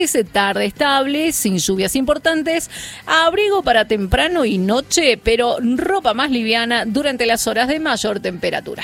Tarde estable, sin lluvias importantes, abrigo para temprano y noche, pero ropa más liviana durante las horas de mayor temperatura.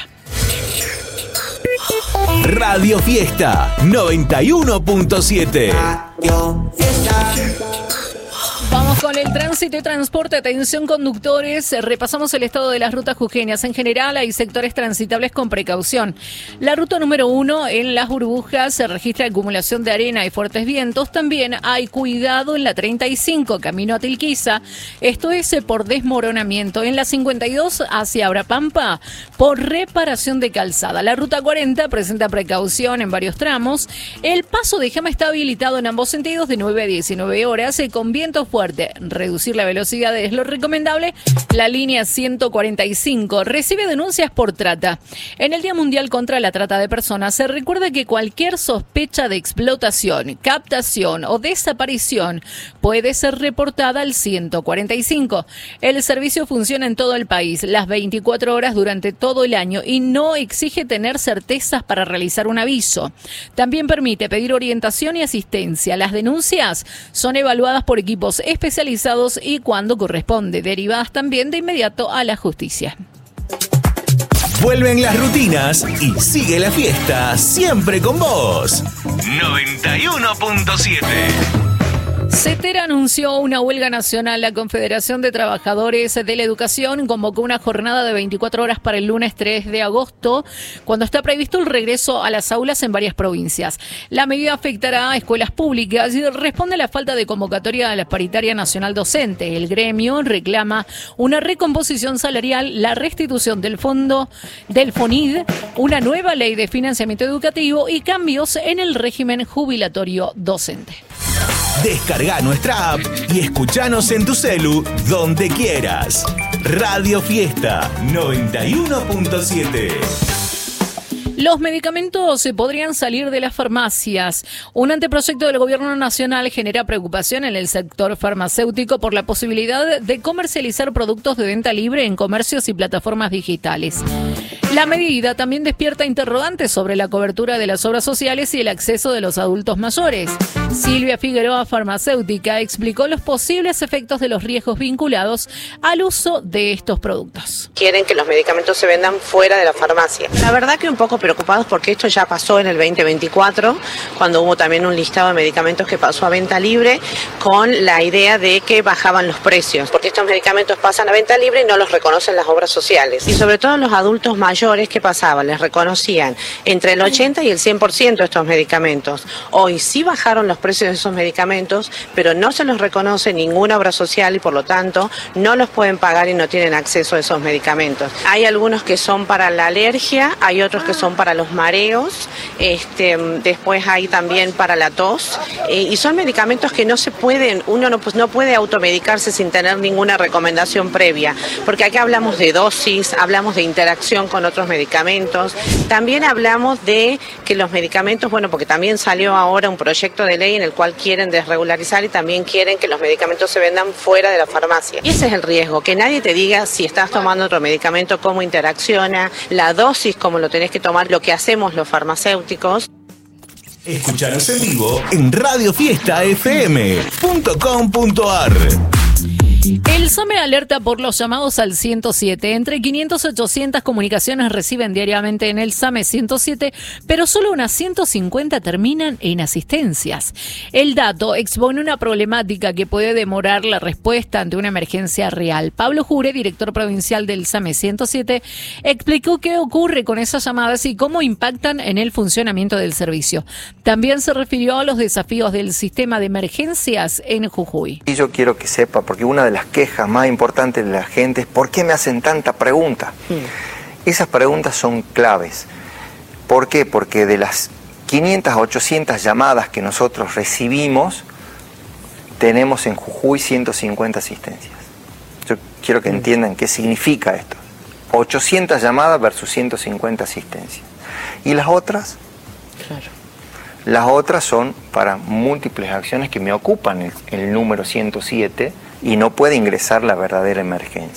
Radio Fiesta 91.7. Radio Fiesta. Vamos con el tránsito y transporte. Atención conductores, repasamos el estado de las rutas jujeñas. En general hay sectores transitables con precaución. La ruta número 1 en Las Burbujas se registra acumulación de arena y fuertes vientos. También hay cuidado en la 35 camino a Tilquiza. Esto es por desmoronamiento. En la 52 hacia Abrapampa por reparación de calzada. La ruta 40 presenta precaución en varios tramos. El paso de Jama está habilitado en ambos sentidos de 9 a 19 horas con vientos fuerte. Reducir la velocidad es lo recomendable. La línea 145 recibe denuncias por trata. En el Día Mundial contra la Trata de Personas se recuerda que cualquier sospecha de explotación, captación o desaparición puede ser reportada al 145. El servicio funciona en todo el país, las 24 horas durante todo el año y no exige tener certezas para realizar un aviso. También permite pedir orientación y asistencia. Las denuncias son evaluadas por equipos especializados y cuando corresponde, derivadas también de inmediato a la justicia. Vuelven las rutinas y sigue la fiesta siempre con vos. 91.7. CETERA anunció una huelga nacional. La Confederación de Trabajadores de la Educación convocó una jornada de 24 horas para el lunes 3 de agosto, cuando está previsto el regreso a las aulas en varias provincias. La medida afectará a escuelas públicas y responde a la falta de convocatoria de la paritaria nacional docente. El gremio reclama una recomposición salarial, la restitución del fondo del FONID, una nueva ley de financiamiento educativo y cambios en el régimen jubilatorio docente. Descarga nuestra app y escuchanos en tu celu donde quieras. Radio Fiesta 91.7. Los medicamentos se podrían salir de las farmacias. Un anteproyecto del Gobierno Nacional genera preocupación en el sector farmacéutico por la posibilidad de comercializar productos de venta libre en comercios y plataformas digitales. La medida también despierta interrogantes sobre la cobertura de las obras sociales y el acceso de los adultos mayores. Silvia Figueroa, farmacéutica, explicó los posibles efectos de los riesgos vinculados al uso de estos productos. Quieren que los medicamentos se vendan fuera de la farmacia. La verdad que un poco preocupados porque esto ya pasó en el 2024, cuando hubo también un listado de medicamentos que pasó a venta libre con la idea de que bajaban los precios, porque estos medicamentos pasan a venta libre y no los reconocen las obras sociales. Y sobre todo los adultos mayores, ¿qué pasaba? Les reconocían entre el 80 y el 100% de estos medicamentos. Hoy sí bajaron los precios de esos medicamentos, pero no se los reconoce ninguna obra social y por lo tanto no los pueden pagar y no tienen acceso a esos medicamentos. Hay algunos que son para la alergia, hay otros que son para los mareos, después hay también para la tos, y son medicamentos que no se pueden, uno no puede automedicarse sin tener ninguna recomendación previa, porque acá hablamos de dosis, hablamos de interacción con otros medicamentos, también hablamos de que los medicamentos, porque también salió ahora un proyecto de ley en el cual quieren desregularizar y también quieren que los medicamentos se vendan fuera de la farmacia. Y ese es el riesgo, que nadie te diga si estás tomando otro medicamento, cómo interacciona, la dosis, cómo lo tenés que tomar, lo que hacemos los farmacéuticos. Escúchanos en vivo en radiofiestafm.com.ar. El SAME alerta por los llamados al 107. Entre 500 y 800 comunicaciones reciben diariamente en el SAME 107, pero solo unas 150 terminan en asistencias. El dato expone una problemática que puede demorar la respuesta ante una emergencia real. Pablo Jure, director provincial del SAME 107, explicó qué ocurre con esas llamadas y cómo impactan en el funcionamiento del servicio. También se refirió a los desafíos del sistema de emergencias en Jujuy. Y yo quiero que sepa, porque una de las quejas más importantes de la gente es ¿por qué me hacen tanta pregunta? Esas preguntas son claves. ¿Por qué? Porque de las 500 a 800 llamadas que nosotros recibimos, tenemos en Jujuy 150 asistencias. Yo quiero que entiendan qué significa esto. 800 llamadas versus 150 asistencias. ¿Y las otras? Claro. Las otras son para múltiples acciones que me ocupan el número 107 y no puede ingresar la verdadera emergencia.